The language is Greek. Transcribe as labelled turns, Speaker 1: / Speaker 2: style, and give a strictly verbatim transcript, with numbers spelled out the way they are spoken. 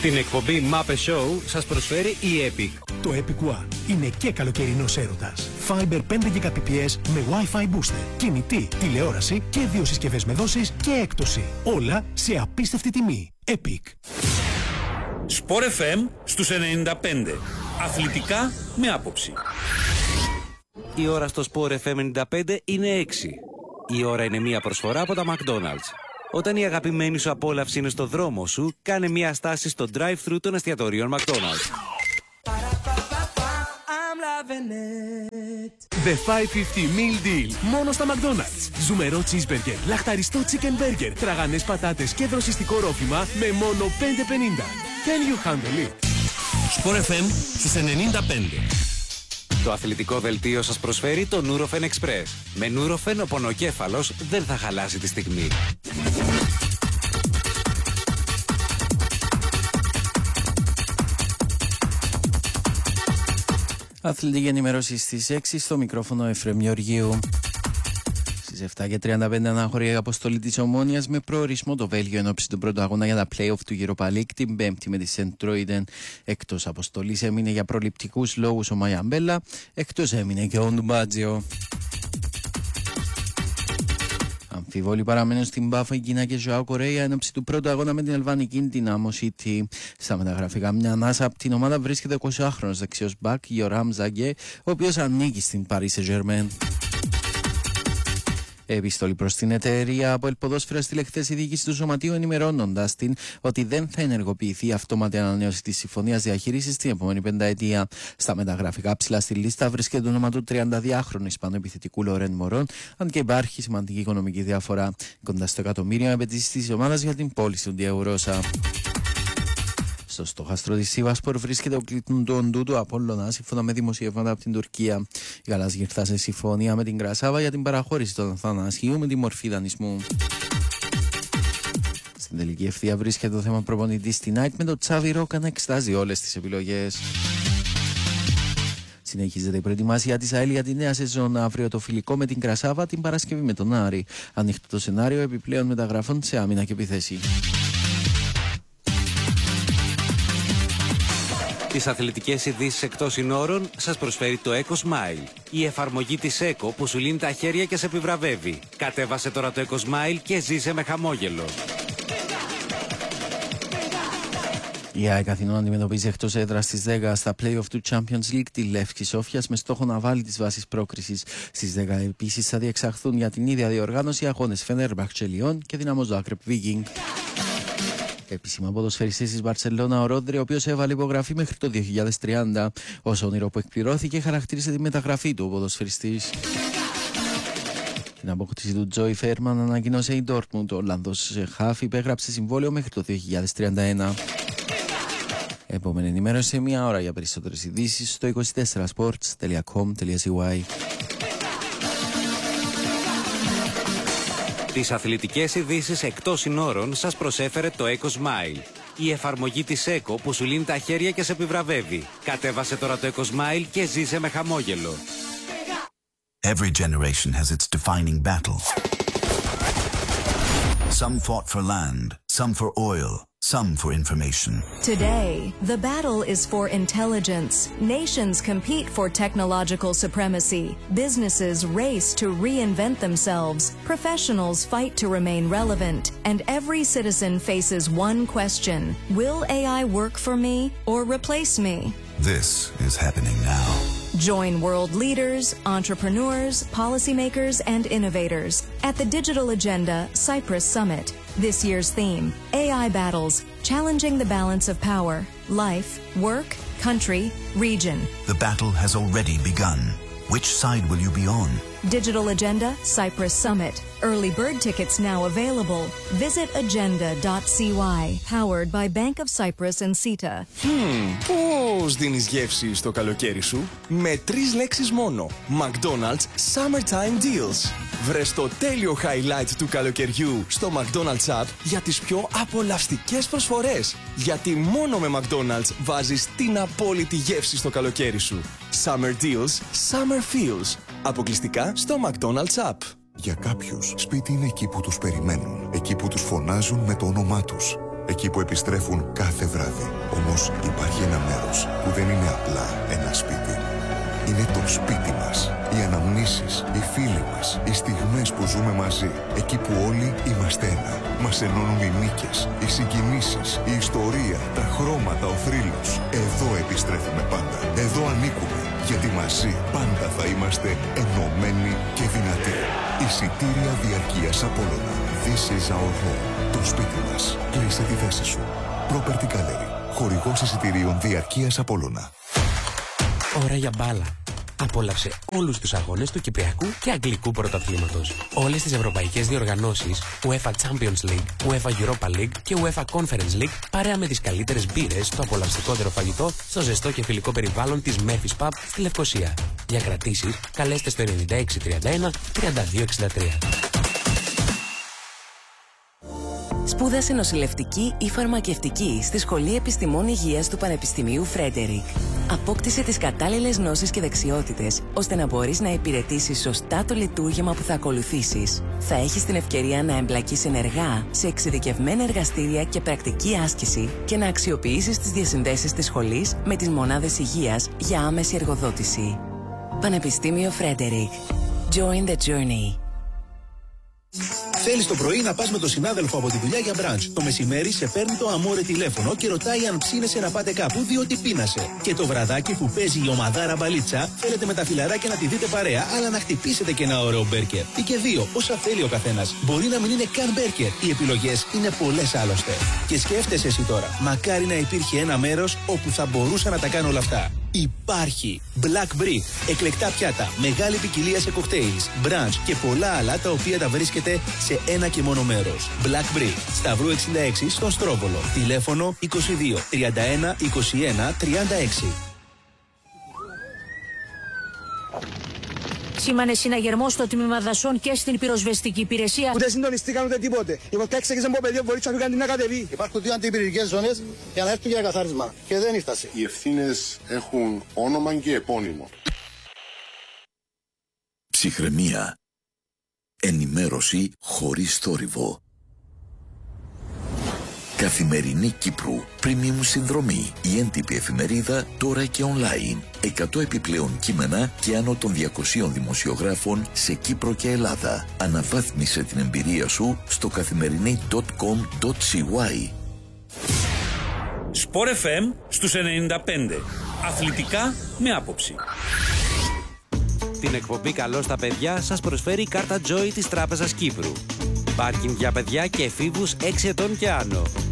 Speaker 1: Την εκπομπή Muppet Show σας προσφέρει η Epic.
Speaker 2: Το Epic One είναι και καλοκαιρινός έρωτας. Fiber πέντε γιγαμπιτ με Wi-Fi booster, κινητή, τηλεόραση και δύο συσκευές με δόσεις και έκπτωση. Όλα σε απίστευτη τιμή. Epic.
Speaker 3: Sport εφ εμ στους ενενήντα πέντε. Αθλητικά με άποψη.
Speaker 1: Η ώρα στο Sport εφ εμ ενενήντα πέντε είναι έξι. Η ώρα είναι μία προσφορά από τα McDonald's. Όταν η αγαπημένη σου απόλαυση είναι στο δρόμο σου, κάνε μία στάση στο drive-thru των εστιατορίων McDonald's.
Speaker 2: The πεντακόσια πενήντα Meal Deal. Μόνο στα McDonald's. Ζουμερό cheeseburger, λαχταριστό chicken burger, τραγανές πατάτες και δροσιστικό ρόφημα με μόνο πέντε πενήντα. Can you handle it?
Speaker 3: Sport εφ εμ στους ενενήντα πέντε.
Speaker 1: Το αθλητικό δελτίο σας προσφέρει το Nurofen Express. Με Nurofen ο πονοκέφαλος δεν θα χαλάσει τη στιγμή.
Speaker 4: Αθλητική ενημέρωση στις έξι, στο μικρόφωνο Εφραίμ Γεωργίου. Στις εφτά και τριάντα πέντε αναχωρεί η αποστολή της Ομόνοιας με προορισμό το Βέλγιο εν ώψη του πρώτου αγώνα για τα play-off του Europa League την Πέμπτη με τη Σεντρόιντεν. Εκτός αποστολής έμεινε για προληπτικούς λόγους ο Μαγιαμπέλα, εκτός έμεινε και ο Ντουμπάτζιο. Αμφιβόλοι παραμένουν στην Πάφο η Κίνα και Ζωάο Κορέια εν ώψη του πρώτου αγώνα με την αλβανική Δυνάμο City. Στα μεταγραφικά, μια ανάσα από την ομάδα βρίσκεται ο εικοσάχρονος δεξιός μπακ Γιωράμ Ζαγκέ, ο οποίος ανήκει στην Paris Saint-Germain. Επιστολή προς την εταιρεία από Ελποδόσφαιρα στείλε χθες η διοίκηση του σωματείου, ενημερώνοντας την ότι δεν θα ενεργοποιηθεί η αυτόματη ανανέωση της συμφωνίας διαχείρισης την επόμενη πενταετία. Στα μεταγραφικά ψηλά στη λίστα βρίσκεται το όνομα του τριανταδυάχρονου Ισπανού επιθετικού Λορέν Μωρόν, αν και υπάρχει σημαντική οικονομική διαφορά. Κοντά στο εκατομμύριο απαιτήσεις της ομάδας για την πώληση του Διαουρώσα. Στο στόχαστρο της Σίβασπορ βρίσκεται ο κλειτούντου του Απόλλωνα, σύμφωνα με δημοσιεύματα από την Τουρκία. Η Γαλάζια ήρθα σε συμφωνία με την Κρασάβα για την παραχώρηση των Αθανασίου με τη μορφή δανεισμού. Στην τελική ευθεία βρίσκεται το θέμα προπονητή στην ΑΕΚ, με το Τσάβι Ρόκα να εξετάζει όλες τις επιλογές. Συνεχίζεται η προετοιμασία της ΑΕΛ για τη νέα σεζόν. Αύριο το φιλικό με την Κρασάβα, την Παρασκευή με τον Άρη. Ανοιχτό το σενάριο επιπλέον μεταγραφών σε άμυνα και επιθέση.
Speaker 1: Τις αθλητικές ειδήσεις εκτός συνόρων σας προσφέρει το Eco Smile. Η εφαρμογή της Eco που σου λύνει τα χέρια και σε επιβραβεύει. Κατέβασε τώρα το Eco Smile και ζήσε με χαμόγελο.
Speaker 4: Η ΑΕΚ Αθηνών αντιμετωπίζει εκτός έδρας στις δέκα στα play-off του Champions League τη Λεύκη Σόφιας με στόχο να βάλει τις βάσεις πρόκρισης. Στις δέκα επίσης θα διεξαχθούν για την ίδια διοργάνωση αγώνες Φενέρμπαχτσε Λιόν και Δυναμό Ζάγκρεπ Βίγινγκ. Επίσημα ποδοσφαιριστής της Μπαρσελόνα ο Ρόντρι, ο οποίος έβαλε υπογραφή μέχρι το δύο χιλιάδες τριάντα. Ως όνειρο που εκπληρώθηκε, χαρακτήρισε τη μεταγραφή του ο ποδοσφαιριστής. Την απόκτηση του Τζόι Φέρμαν ανακοίνωσε η Ντόρτμουντ. Ο Ολλανδός χαφ υπέγραψε συμβόλαιο μέχρι το δύο χιλιάδες τριάντα ένα. Επόμενη ενημέρωση σε μία ώρα. Για περισσότερες ειδήσεις στο είκοσι τέσσερα sports τελεία com τελεία c y.
Speaker 1: Τις αθλητικές ειδήσεις εκτός συνόρων σας προσέφερε το Eco Smile. Η εφαρμογή της Eco που σου λύνει τα χέρια και σε επιβραβεύει. Κατέβασε τώρα το Eco Smile και ζήσε με χαμόγελο.
Speaker 5: Every generation has its defining battle. Some fought for land, some for oil, some for information.
Speaker 6: Today, the battle is for intelligence. Nations compete for technological supremacy. Businesses race to reinvent themselves. Professionals fight to remain relevant. And every citizen faces one question: will A I work for me or replace me?
Speaker 5: This is happening now.
Speaker 6: Join world leaders, entrepreneurs, policymakers, and innovators at the Digital Agenda Cyprus Summit. This year's theme, A I Battles, Challenging the Balance of Power, Life, Work, Country, Region.
Speaker 5: The battle has already begun. Which side will you be on?
Speaker 6: Digital Agenda Cyprus Summit. Early bird tickets now available. Visit agenda dot c y. Powered by Bank of Cyprus and CETA.
Speaker 2: Hmm, πώς δίνεις γεύση στο καλοκαίρι σου? Με τρεις λέξεις μόνο. McDonald's Summertime Deals. Βρες το τέλειο highlight του καλοκαιριού στο McDonald's App για τις πιο απολαυστικές προσφορές. Γιατί μόνο με McDonald's βάζεις την απόλυτη γεύση στο καλοκαίρι σου. Summer Deals, Summer Feels. Αποκλειστικά στο McDonald's App.
Speaker 7: Για κάποιους, σπίτι είναι εκεί που τους περιμένουν, εκεί που τους φωνάζουν με το όνομά τους. εκεί που επιστρέφουν κάθε βράδυ. Όμως υπάρχει ένα μέρος που δεν είναι απλά ένα σπίτι. Είναι το σπίτι μας. Οι αναμνήσεις, οι φίλοι μας, οι στιγμές που ζούμε μαζί. Εκεί που όλοι είμαστε ένα. Μας ενώνουν οι νίκες, οι συγκινήσεις, η ιστορία, τα χρώματα, ο θρύλος. Εδώ επιστρέφουμε πάντα. Εδώ ανήκουμε. Γιατί μαζί πάντα θα είμαστε ενωμένοι και δυνατοί. Εισιτήρια διαρκείας Απόλλωνα. This is our home. Το σπίτι μας. Κλείσε τη θέση σου. Property Gallery. Χορηγός εισιτηρίων διαρκείας Απόλλωνα.
Speaker 8: Ώρα για μπάλα. Απόλαυσε όλους τους αγώνες του Κυπριακού και Αγγλικού Πρωταθλήματος. Όλες τις ευρωπαϊκές διοργανώσεις, UEFA Champions League, UEFA Europa League και UEFA Conference League, παρέα με τις καλύτερες μπύρες, το απολαυστικότερο φαγητό, στο ζεστό και φιλικό περιβάλλον της Memphis Pub στη Λευκοσία. Για κρατήσεις, καλέστε στο ενενήντα έξι τριάντα ένα τριάντα δύο εξήντα τρία.
Speaker 9: Σπούδασε νοσηλευτική ή φαρμακευτική στη Σχολή Επιστημών Υγείας του Πανεπιστημίου Φρέντερικ. Απόκτησε τις κατάλληλες γνώσεις και δεξιότητες, ώστε να μπορείς να υπηρετήσεις σωστά το λειτουργήμα που θα ακολουθήσεις. Θα έχεις την ευκαιρία να εμπλακείς ενεργά σε εξειδικευμένα εργαστήρια και πρακτική άσκηση και να αξιοποιήσεις τις διασυνδέσεις της σχολής με τις μονάδες υγείας για άμεση εργοδότηση. Πανεπιστήμιο Φρέντερικ. Join the journey.
Speaker 10: Θέλεις το πρωί να πας με τον συνάδελφο από τη δουλειά για μπραντς. Το μεσημέρι σε παίρνει το αμόρε τηλέφωνο και ρωτάει αν ψήνεσαι να πάτε κάπου διότι πείνασε. Και το βραδάκι που παίζει η ομαδάρα μπαλίτσα, θέλετε με τα φιλαράκια να τη δείτε παρέα, αλλά να χτυπήσετε και ένα ωραίο μπέρκερ. Ή και δύο, όσα θέλει ο καθένας. Μπορεί να μην είναι καν μπέρκερ. Οι επιλογές είναι πολλές άλλωστε. Και σκέφτεσαι εσύ τώρα, μακάρι να υπήρχε ένα μέρος όπου θα μπορούσα να τα κάνω όλα αυτά. Υπάρχει Black Brick, εκλεκτά πιάτα, μεγάλη ποικιλία σε κοκτέιλς, μπραντς και πολλά άλλα τα οποία τα βρίσκεται σε ένα και μόνο μέρος. Black Brick, Σταυρού εξήντα έξι στον Στρόβολο. Τηλέφωνο είκοσι δύο τριάντα ένα είκοσι ένα τριάντα έξι.
Speaker 11: Σήμανε συναγερμό στο τμήμα δασών και στην πυροσβεστική υπηρεσία.
Speaker 12: Ούτε συντονιστήκαν ούτε τίποτε. Η φωτιά έξεγε από παιδί, μπορεί να την κατεβεί. Υπάρχουν δύο αντιπυρηνικές ζώνες για να έρθουν για καθάρισμα. Και δεν ήρθασε.
Speaker 13: Οι ευθύνες έχουν όνομα και επώνυμο.
Speaker 5: Ψυχραιμία. Ενημέρωση χωρίς θόρυβο. Καθημερινή Κύπρου, premium συνδρομή, η έντυπη εφημερίδα τώρα και online. εκατό επιπλέον κείμενα και άνω των διακοσίων δημοσιογράφων σε Κύπρο και Ελλάδα. Αναβάθμισε την εμπειρία σου στο καθημερινή τελεία κομ τελεία σι γουάι.
Speaker 3: Sport εφ εμ στους ενενήντα πέντε. Αθλητικά με άποψη.
Speaker 1: Την εκπομπή «Καλό στα παιδιά» σας προσφέρει η κάρτα Joy της Τράπεζας Κύπρου. Πάρκινγκ για παιδιά και εφήβους έξι ετών και άνω.